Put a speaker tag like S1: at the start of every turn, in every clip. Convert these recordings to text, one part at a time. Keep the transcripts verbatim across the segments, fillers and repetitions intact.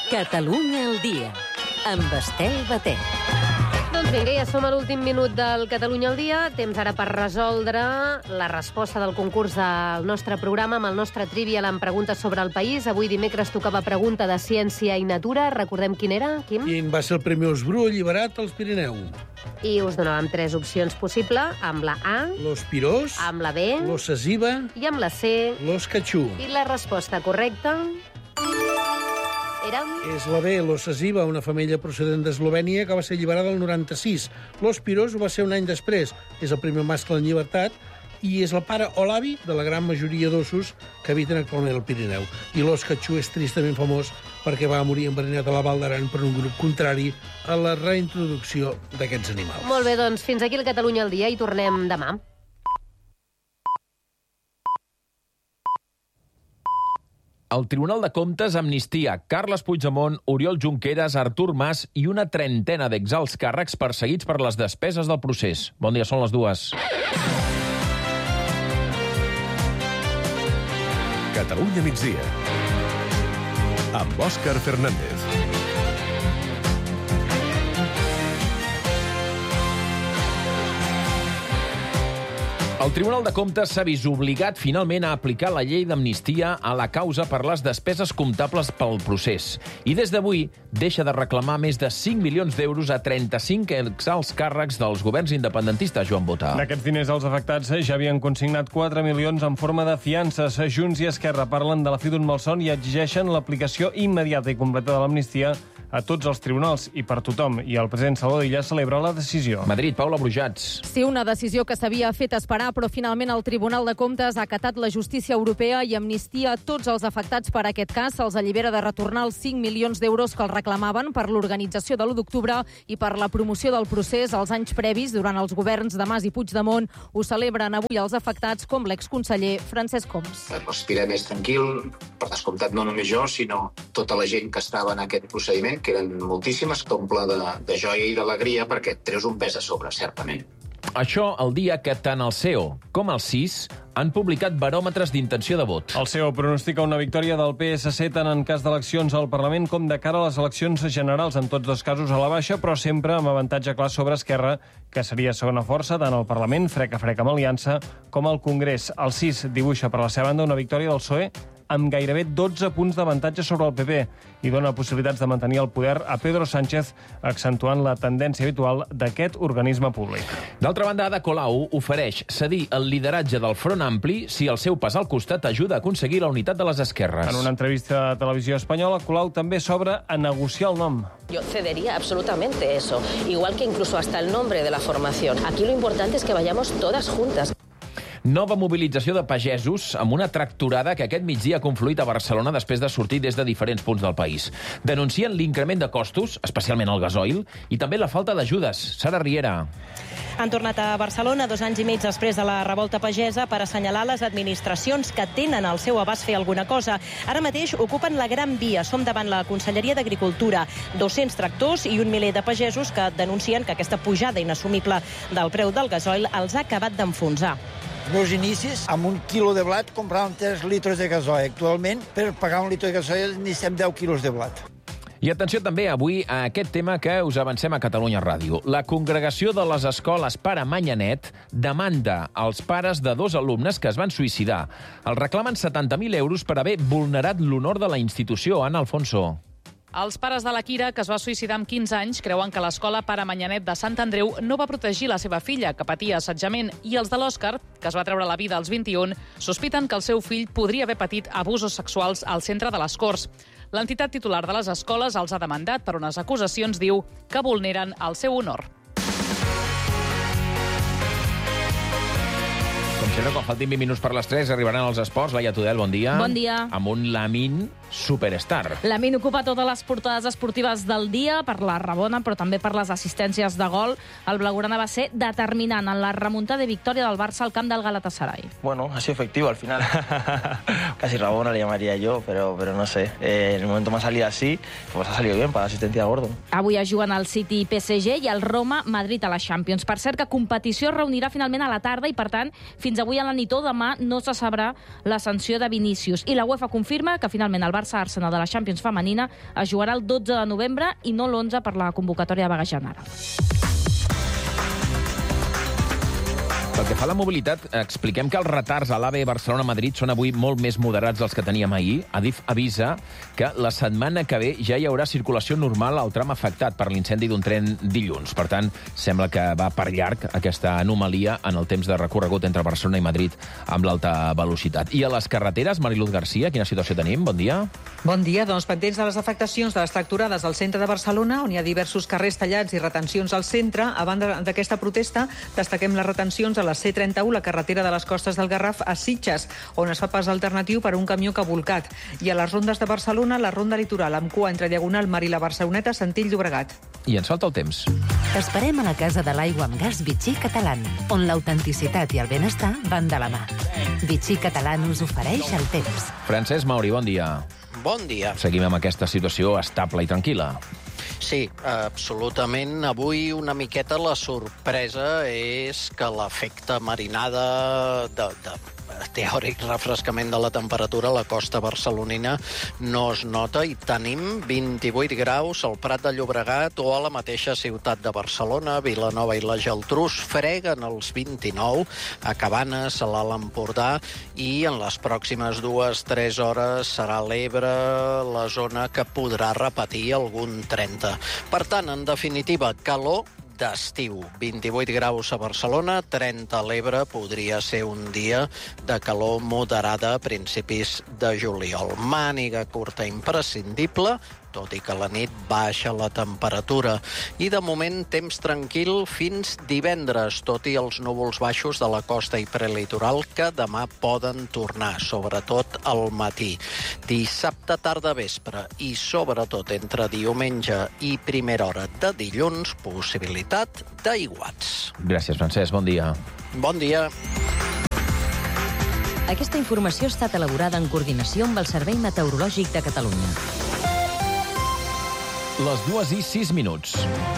S1: Catalunya al dia, amb Estel Batet.
S2: Doncs vinga, ja som a l'últim minut del Catalunya al dia. Temps ara per resoldre la resposta del concurs del nostre programa amb el nostre Trivial amb preguntes sobre el país. Avui dimecres tocava pregunta de ciència i natura. Recordem quin era, Quim?
S3: Quin va ser el primer osbru alliberat als Pirineus?
S2: I us donàvem tres opcions possibles, amb la A,
S3: Los Pirós,
S2: amb la B
S3: Los Sasiba,
S2: i amb la C.
S3: Los Cachú.
S2: I la resposta correcta era...
S3: És la B, Los Sasiba, una femella procedent d'Eslovènia que va ser alliberada el noranta-sis. Los Pirós ho va ser un any després. És el primer mascle en llibertat i és el pare o l'avi de la gran majoria d'ossos que habiten actualment al Pirineu. I Los Cachú és tristament famós perquè va morir enverinat a la Val d'Aran per un grup contrari a la reintroducció d'aquests animals.
S2: Molt bé, doncs fins aquí el Catalunya al dia i tornem demà.
S4: El Tribunal de Comptes amnistia Carles Puigdemont, Oriol Junqueras, Artur Mas i una trentena d'exalts càrrecs perseguits per les despeses del procés. Bon dia, són les dues.
S5: Catalunya migdia, amb Òscar Fernández.
S4: El Tribunal de Comptes s'ha vist obligat finalment a aplicar la llei d'amnistia a la causa per les despeses comptables pel procés. I des d'avui deixa de reclamar més de cinc milions d'euros a trenta-cinc exalts càrrecs dels governs independentistes, Joan Botà.
S6: D'aquests diners, els afectats ja havien consignat quatre milions en forma de fiances. Junts i Esquerra parlen de la fi d'un malson i exigeixen l'aplicació immediata i completa de l'amnistia a tots els tribunals i per tothom. I el president Salvador Illa celebra la decisió.
S4: Madrid, Paula Brujats.
S7: Sí, una decisió que s'havia fet esperar, però finalment el Tribunal de Comptes ha acatat la justícia europea i amnistia a tots els afectats per aquest cas. Se'ls allibera de retornar els cinc milions d'euros que els reclamaven per l'organització de l'u d'octubre i per la promoció del procés als anys previs durant els governs de Mas i Puigdemont. Ho celebren avui els afectats, com l'exconseller Francesc Homs.
S8: Respirem més tranquil, per descomptat no només jo, sinó tota la gent que estava en aquest procediment, que eren moltíssimes, t'omple de, de joia i d'alegria perquè et treus un pes a sobre, certament.
S4: Això el dia que tant el C E O com el C I S han publicat baròmetres d'intenció de vot.
S6: El C E O pronostica una victòria del P S C tant en cas d'eleccions al Parlament com de cara a les eleccions generals, en tots dos casos a la baixa, però sempre amb avantatge clar sobre Esquerra, que seria segona força tant al Parlament, frec a frec amb Aliança, com al Congrés. El C I S dibuixa per la seva banda una victòria del P S O E amb gairebé dotze punts d'avantatge sobre el P P i dona possibilitats de mantenir el poder a Pedro Sánchez, accentuant la tendència habitual d'aquest organisme públic.
S4: D'altra banda, Ada Colau ofereix cedir el lideratge del Front Ampli si el seu pas al costat ajuda a aconseguir la unitat de les esquerres.
S6: En una entrevista a Televisió Espanyola, Colau també s'obre a negociar el nom.
S9: Yo cedería absolutamente eso, igual que incluso hasta el nombre de la formación. Aquí lo importante es que vayamos todas juntas.
S4: Nova mobilització de pagesos amb una tractorada que aquest migdia ha confluït a Barcelona després de sortir des de diferents punts del país. Denuncien l'increment de costos, especialment el gasoil, i també la falta d'ajudes. Sara Riera.
S10: Han tornat a Barcelona dos anys i mig després de la revolta pagesa per assenyalar les administracions que tenen al seu abast fer alguna cosa. Ara mateix ocupen la Gran Via. Som davant la Conselleria d'Agricultura. dos-cents tractors i un miler de pagesos que denuncien que aquesta pujada inassumible del preu del gasoil els ha acabat d'enfonsar.
S11: Els meus inicis, amb un quilo de blat, compràvem tres litres de gasoil. Actualment, per pagar un litre de gasoil, necessitem deu quilos de blat.
S4: I atenció també avui a aquest tema que us avancem a Catalunya Ràdio. La congregació de les escoles Pare Manyanet demanda als pares de dos alumnes que es van suïcidar. Els reclamen setanta mil euros per haver vulnerat l'honor de la institució. Ana Alfonso.
S12: Els pares de la Kira, que es va suïcidar amb quinze anys, creuen que l'escola Pare Manyanet de Sant Andreu no va protegir la seva filla, que patia assetjament, i els de l'Òscar, que es va treure la vida als vint-i-un, sospiten que el seu fill podria haver patit abusos sexuals al centre de les Corts. L'entitat titular de les escoles els ha demandat per unes acusacions, diu, que vulneren el seu honor.
S4: Com sempre, quan faltin vint minuts per les tres, arribaran els esports. Laia Tudel, bon dia.
S7: Bon dia.
S4: Amb un Lamin superstar.
S7: Lamin ocupa totes les portades esportives del dia per la Rabona, però també per les assistències de gol. El blaugrana va ser determinant en la remuntada de victòria del Barça al camp del Galatasaray.
S13: Bueno, ha sido efectivo al final. Casi Rabona le llamaría yo, pero, pero no sé. Eh, en el momento me ha salido así, pues ha salido bien para la asistencia de Gordon.
S7: Avui es juguen el City P S G i el Roma Madrid a la Champions. Per cert, que competició es reunirà finalment a la tarda i, per tant, fins avui
S14: avui a la nit o demà no se sabrà la sanció de Vinícius. I la UEFA confirma que finalment el Barça-Arsenal de la Champions femenina es jugarà el dotze de novembre i no l'onze per la convocatòria de vaga general.
S4: Pel que fa a la mobilitat, expliquem que els retards a l'A V E Barcelona-Madrid són avui molt més moderats dels que teníem ahir. Adif avisa que la setmana que ve ja hi haurà circulació normal al tram afectat per l'incendi d'un tren dilluns. Per tant, sembla que va per llarg aquesta anomalia en el temps de recorregut entre Barcelona i Madrid amb l'alta velocitat. I a les carreteres, Mariluz Garcia, quina situació tenim? Bon dia.
S15: Bon dia. Doncs pendents de les afectacions de les tracturades al centre de Barcelona, on hi ha diversos carrers tallats i retencions al centre. A banda d'aquesta protesta, destaquem les retencions a la C trenta u, la carretera de les Costes del Garraf, a Sitges, on es fa pas alternatiu per un camió que ha volcat. I a les rondes de Barcelona, la ronda litoral, amb cua entre Diagonal Mar i la Barceloneta, Sentill Llobregat.
S4: I ens falta el temps.
S1: T'esperem a la Casa de l'Aigua amb Gas Vichy Catalán, on l'autenticitat i el benestar van de la mà. Vichy Catalán us ofereix el temps.
S4: Francesc Mauri, bon dia.
S16: Bon dia.
S4: Seguim amb aquesta situació estable i tranquil·la.
S16: Sí, absolutament. Avui una miqueta la sorpresa és que l'efecte marinada de, de teòric refrescament de la temperatura a la costa barcelonina no es nota i tenim vint-i-vuit graus al Prat de Llobregat o a la mateixa ciutat de Barcelona, Vilanova i la Geltrú freguen els vint-i-nou, a Cabanes, a l'Alt Empordà, i en les pròximes dues o tres hores serà l'Ebre la zona que podrà repetir algun trenta. Per tant, en definitiva, calor d'estiu. vint-i-vuit graus a Barcelona, trenta a l'Ebre, podria ser un dia de calor moderada a principis de juliol. Màniga curta imprescindible, tot i que a la nit baixa la temperatura. I de moment temps tranquil fins divendres, tot i els núvols baixos de la costa i prelitoral que demà poden tornar, sobretot al matí. Dissabte tarda vespre i sobretot entre diumenge i primera hora de dilluns, possibilitat d'aiguats.
S4: Gràcies, Francesc. Bon dia.
S16: Bon dia.
S1: Aquesta informació ha estat elaborada en coordinació amb el Servei Meteorològic de Catalunya.
S4: Les dues i sis minuts.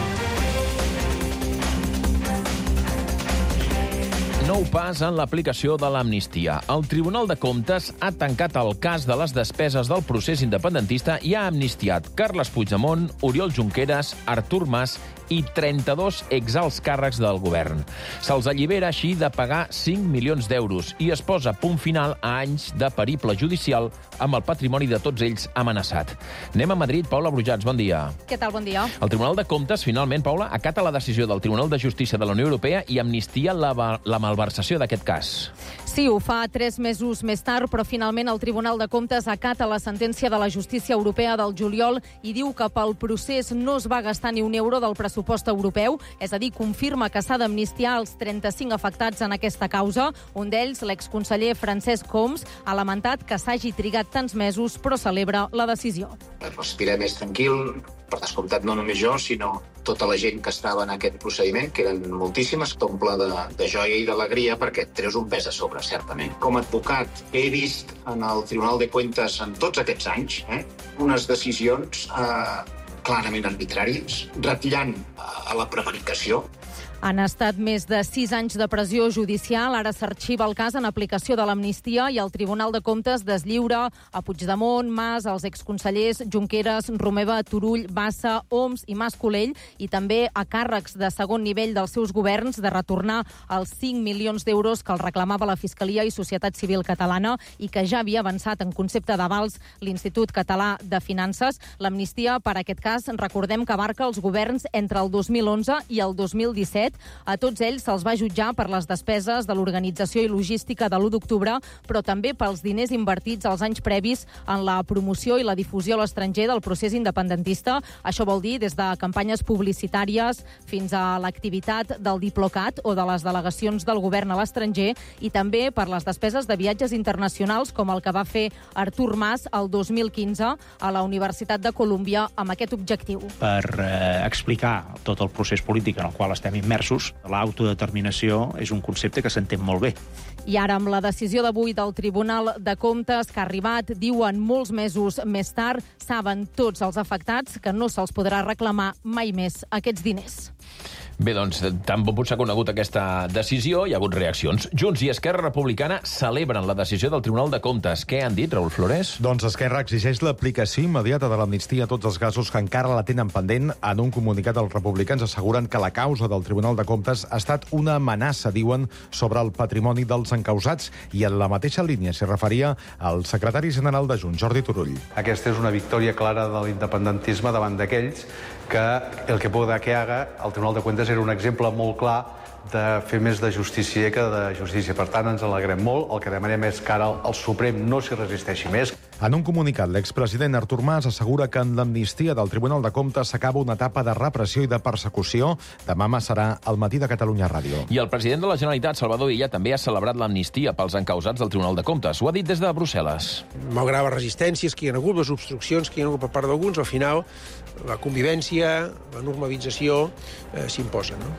S4: Nou pas en l'aplicació de l'amnistia. El Tribunal de Comptes ha tancat el cas de les despeses del procés independentista i ha amnistiat Carles Puigdemont, Oriol Junqueras, Artur Mas i trenta-dos exalts càrrecs del govern. Se'ls allibera així de pagar cinc milions d'euros i es posa punt final a anys de periple judicial amb el patrimoni de tots ells amenaçat. Anem a Madrid. Paula Brujats, bon dia.
S7: Què tal? Bon dia.
S4: El Tribunal de Comptes, finalment, Paula, acata la decisió del Tribunal de Justícia de la Unió Europea i amnistia la, la malversació d'aquest cas.
S7: Sí, ho fa tres mesos més tard, però finalment el Tribunal de Comptes acata la sentència de la Justícia Europea del juliol i diu que pel procés no es va gastar ni un euro del pressupost europeu, és a dir, confirma que s'ha d'amnistiar els trenta-cinc afectats en aquesta causa. Un d'ells, l'exconseller Francesc Homs, ha lamentat que s'hagi trigat tants mesos, però celebra la decisió.
S8: Respirem més tranquil, per descomptat no només jo, sinó tota la gent que estava en aquest procediment, que eren moltíssimes, t'omple de, de joia i d'alegria perquè et treus un pes a sobre, certament. Com a advocat he vist en el Tribunal de Cuentas en tots aquests anys eh, unes decisions eh, clarament arbitràries, ratllant a la prevaricació.
S7: Han estat més de sis anys de pressió judicial. Ara s'arxiva el cas en aplicació de l'amnistia i el Tribunal de Comptes deslliura a Puigdemont, Mas, els exconsellers Junqueras, Romeva, Turull, Bassa, Homs i Mas Colell, i també a càrrecs de segon nivell dels seus governs de retornar els cinc milions d'euros que els reclamava la Fiscalia i Societat Civil Catalana i que ja havia avançat en concepte d'avals l'Institut Català de Finances. L'amnistia, per aquest cas, recordem que abarca els governs entre el dos mil onze i el dos mil disset. A tots ells se'ls va jutjar per les despeses de l'organització i logística de l'u d'octubre, però també pels diners invertits als anys previs en la promoció i la difusió a l'estranger del procés independentista. Això vol dir des de campanyes publicitàries fins a l'activitat del Diplocat o de les delegacions del govern a l'estranger, i també per les despeses de viatges internacionals, com el que va fer Artur Mas el dos mil quinze a la Universitat de Colúmbia amb aquest objectiu.
S17: Per eh, explicar tot el procés polític en el qual estem immersos, l'autodeterminació és un concepte que s'entén molt bé.
S7: I ara, amb la decisió d'avui del Tribunal de Comptes que ha arribat, diuen molts mesos més tard, saben tots els afectats que no se'ls podrà reclamar mai més aquests diners.
S4: Bé, doncs, tan bon punt s'ha conegut aquesta decisió, hi ha hagut reaccions. Junts i Esquerra Republicana celebren la decisió del Tribunal de Comptes. Què han dit, Raül Flores?
S18: Doncs Esquerra exigeix l'aplicació immediata de l'amnistia a tots els casos que encara la tenen pendent. En un comunicat, els republicans asseguren que la causa del Tribunal de Comptes ha estat una amenaça, diuen, sobre el patrimoni dels encausats, i en la mateixa línia s'hi referia el secretari general de Junts, Jordi Turull.
S19: Aquesta és una victòria clara de l'independentisme davant d'aquells que el que pueda que haga el Tribunal de Cuentas era un exemple molt clar de fer més de justícia que de justícia. Per tant, ens alegrem molt. El que demanem és que ara el Suprem no s'hi resisteixi més.
S18: En un comunicat, l'expresident Artur Mas assegura que en l'amnistia del Tribunal de Comptes s'acaba una etapa de repressió i de persecució. Demà serà al Matí de Catalunya Ràdio.
S4: I el president de la Generalitat, Salvador Illa, també ha celebrat l'amnistia pels encausats del Tribunal de Comptes. Ho ha dit des de Brussel·les.
S20: Malgrat les resistències que hi ha hagut, les obstruccions que hi ha hagut per part d'alguns, al final la convivència, la normalització eh, s'imposa, no?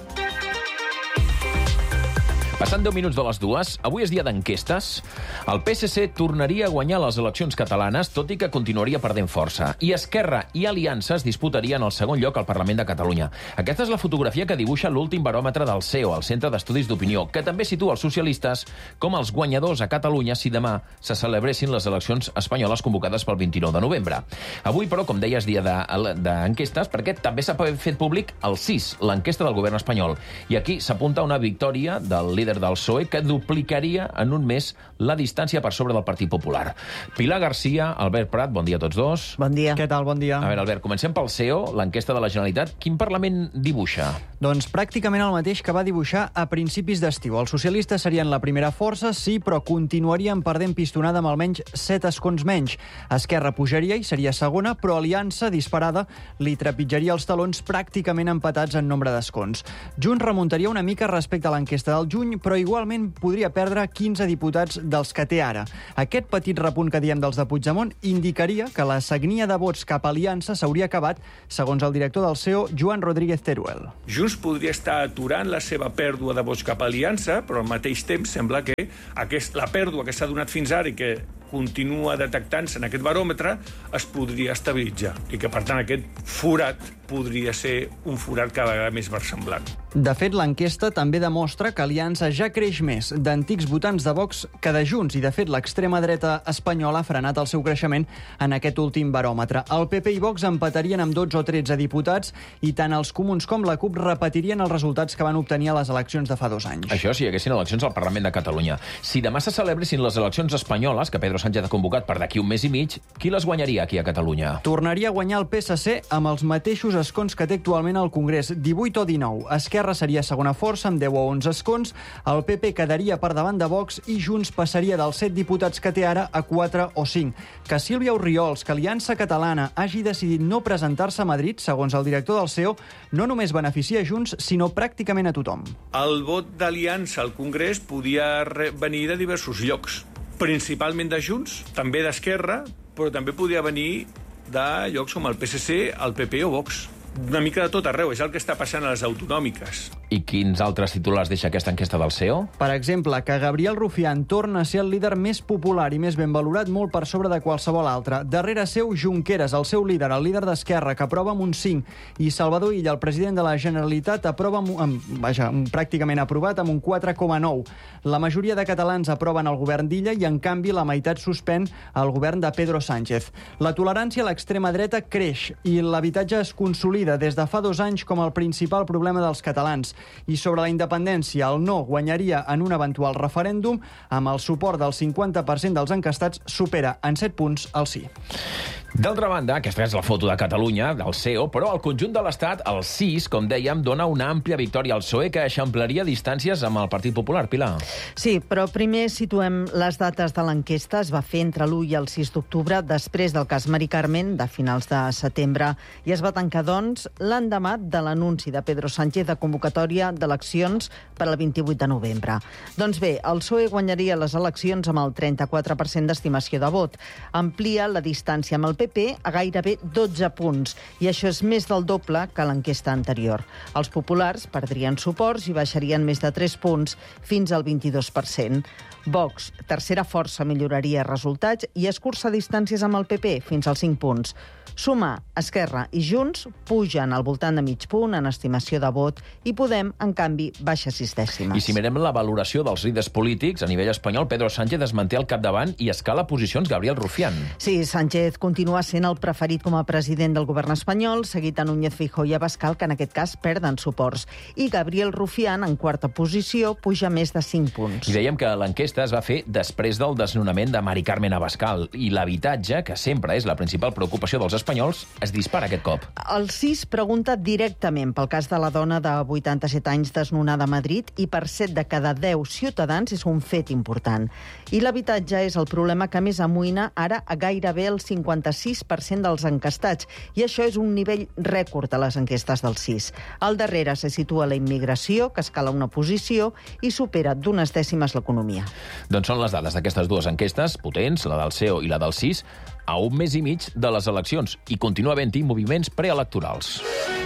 S4: Passant deu minuts de les dues, avui és dia d'enquestes. El P S C tornaria a guanyar les eleccions catalanes, tot i que continuaria perdent força. I Esquerra i Aliança es disputarien el segon lloc al Parlament de Catalunya. Aquesta és la fotografia que dibuixa l'últim baròmetre del C E O, el Centre d'Estudis d'Opinió, que també situa els socialistes com els guanyadors a Catalunya si demà se celebressin les eleccions espanyoles convocades pel vint-i-nou de novembre. Avui, però, com deies, dia d'enquestes, perquè també s'ha fet públic el C I S, l'enquesta del govern espanyol. I aquí s'apunta una victòria del líder del P S O E que duplicaria en un mes la distància per sobre del Partit Popular. Pilar Garcia, Albert Prat, bon dia a tots dos.
S21: Bon dia.
S22: Què tal? Bon dia.
S4: A veure, Albert, comencem pel C E O, l'enquesta de la Generalitat. Quin Parlament dibuixa?
S22: Doncs pràcticament el mateix que va dibuixar a principis d'estiu. Els socialistes serien la primera força, sí, però continuarien perdent pistonada amb almenys set escons menys. Esquerra pujaria i seria segona, però Aliança, disparada, li trepitjaria els talons pràcticament empatats en nombre d'escons. Junts remuntaria una mica respecte a l'enquesta del juny, però igualment podria perdre quinze diputats dels que té ara. Aquest petit repunt que diem dels de Puigdemont indicaria que la sagnia de vots cap a Aliança s'hauria acabat, segons el director del C E O, Joan Rodríguez Teruel.
S23: Junts podria estar aturant la seva pèrdua de vots cap a Aliança, però al mateix temps sembla que aquest, la pèrdua que s'ha donat fins ara i que continua detectant-se en aquest baròmetre es podria estabilitzar i que, per tant, aquest forat podria ser un forat cada vegada més versemblant.
S22: De fet, l'enquesta també demostra que Aliança ja creix més d'antics votants de Vox que de Junts i, de fet, l'extrema dreta espanyola ha frenat el seu creixement en aquest últim baròmetre. El P P i Vox empatarien amb dotze o tretze diputats i tant els comuns com la CUP repetirien els resultats que van obtenir a les eleccions de fa dos anys.
S4: Això si hi haguessin eleccions al Parlament de Catalunya. Si demà se celebressin les eleccions espanyoles, que Pedro Sánchez ha convocat per d'aquí un mes i mig, qui les guanyaria aquí a Catalunya?
S22: Tornaria a guanyar el P S C amb els mateixos escons que té actualment al Congrés, divuit o dinou. Esquerra seria segona força amb deu o onze escons, el P P quedaria per davant de Vox i Junts passaria dels set diputats que té ara a quatre o cinc. Que Sílvia Orriols, que Aliança Catalana hagi decidit no presentar-se a Madrid, segons el director del C E O, no només beneficia Junts, sinó pràcticament a tothom.
S23: El vot d'Aliança al Congrés podia venir de diversos llocs, principalment de Junts, també d'Esquerra, però també podia venir de llocs com el P S C, el P P o Vox. Una mica de tot arreu, és el que està passant a les autonòmiques.
S4: I quins altres titulars deixa aquesta enquesta del C E O?
S22: Per exemple, que Gabriel Rufián torna a ser el líder més popular i més ben valorat, molt per sobre de qualsevol altre. Darrere seu, Junqueras, el seu líder, el líder d'Esquerra, que aprova amb un cinc, i Salvador Illa, el president de la Generalitat, aprova amb, amb, vaja, pràcticament aprovat amb un quatre coma nou. La majoria de catalans aproven el govern d'Illa i, en canvi, la meitat suspèn el govern de Pedro Sánchez. La tolerància a l'extrema dreta creix i l'habitatge es consolida des de fa dos anys com el principal problema dels catalans. I sobre la independència, el no guanyaria en un eventual referèndum, amb el suport del cinquanta per cent dels enquestats supera en set punts el sí.
S4: D'altra banda, aquesta és la foto de Catalunya, del C E O, però al conjunt de l'Estat, el C I S, com dèiem, dona una àmplia victòria al P S O E que eixamplaria distàncies amb el Partit Popular. Pilar.
S21: Sí, però primer situem les dates de l'enquesta. Es va fer entre l'u i el sis d'octubre, després del cas Mari Carmen, de finals de setembre, i es va tancar, doncs, l'endemà de l'anunci de Pedro Sánchez de convocatòria d'eleccions per al vint-i-vuit de novembre. Doncs bé, el P S O E guanyaria les eleccions amb el trenta-quatre per cent d'estimació de vot. Amplia la distància amb el P P a gairebé dotze punts, i això és més del doble que l'enquesta anterior. Els populars perdrien suports i baixarien més de tres punts fins al vint-i-dos per cent. Vox, tercera força, milloraria resultats i escurça distàncies amb el P P fins als cinc punts. Sumar, Esquerra i Junts pugen al voltant de mig punt en estimació de vot i Podem, en canvi, baixa sis dècimes.
S4: I si mirem la valoració dels líders polítics, a nivell espanyol, Pedro Sánchez es manté al capdavant i escala posicions Gabriel Rufián.
S21: Sí, Sánchez continua sent el preferit com a president del govern espanyol, seguit a Núñez Feijóo i Abascal, que en aquest cas perden suports. I Gabriel Rufián, en quarta posició, puja més de cinc punts.
S4: I dèiem que l'enquesta es va fer després del desnonament de Mari Carmen Abascal i l'habitatge, que sempre és la principal preocupació dels espanyols, es dispara aquest cop.
S21: El CIS pregunta directament pel cas de la dona de vuitanta-set anys desnonada a Madrid i per set de cada deu ciutadans és un fet important. I l'habitatge és el problema que més amoïna ara a gairebé el cinquanta-sis per cent dels encastats, i això és un nivell rècord a les enquestes del CIS. Al darrere se situa la immigració, que escala una posició, i supera d'unes dècimes l'economia.
S4: Doncs són les dades d'aquestes dues enquestes potents, la del C E O i la del CIS, a un mes i mig de les eleccions, i continua havent-hi moviments preelectorals.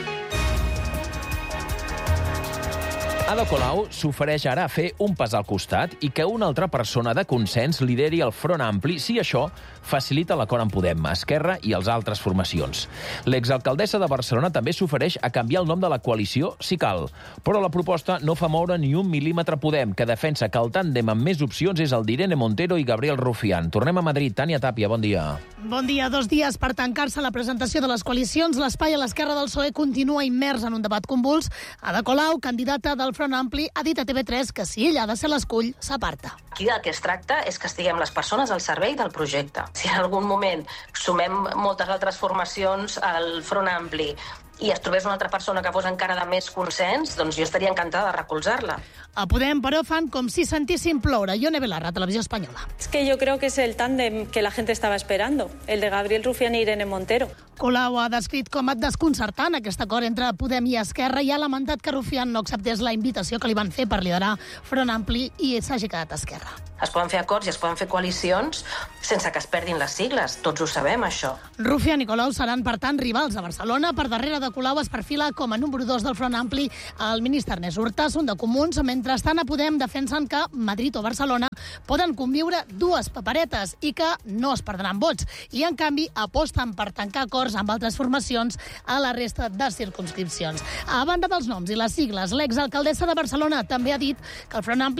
S4: Ada Colau s'ofereix ara a fer un pas al costat i que una altra persona de consens lideri el Front Ampli si això facilita l'acord amb Podem, Esquerra i les altres formacions. L'exalcaldessa de Barcelona també s'ofereix a canviar el nom de la coalició si cal, però la proposta no fa moure ni un mil·límetre Podem, que defensa que el tàndem amb més opcions és el d'Irene Montero i Gabriel Rufián. Tornem a Madrid. Tània Tàpia, bon dia.
S2: Bon dia. Dos dies per tancar-se la presentació de les coalicions, l'espai a l'esquerra del P S O E continua immers en un debat convuls. Ada Colau, candidata del Front Ampli, ha dit a T V tres que si ella ha de ser l'escull, s'aparta.
S9: Aquí del que es tracta és que estiguem les persones al servei del projecte. Si en algun moment sumem moltes altres formacions al Front Ampli i es trobés una altra persona que fos encara de més consens, doncs jo estaria encantada de recolzar-la.
S2: A Podem, però, fan com si sentissin ploure. Ione Belarra, Televisió Espanyola.
S3: Es que yo creo que es el tándem que la gente estaba esperando, el de Gabriel Rufián i Irene Montero.
S2: Colau ha descrit com a desconcertant aquest acord entre Podem i Esquerra i ha lamentat que Rufián no acceptés la invitació que li van fer per liderar Front Ampli i s'hagi quedat a Esquerra.
S9: Es poden fer acords i es poden fer coalicions sense que es perdin les sigles. Tots ho sabem, això.
S2: Rufián i Colau seran, per tant, rivals a Barcelona. Per darrere de Colau es perfila com a número dos del Front Ampli el ministre Ernest Urtasun de Comuns. Mentrestant, a Podem defensen que Madrid o Barcelona poden conviure dues paperetes i que no es perdran vots. I, en canvi, aposten per tancar acords amb altres formacions a la resta de circumscripcions. A banda dels noms i les sigles, l'exalcaldessa de Barcelona també ha dit que el Front Ampli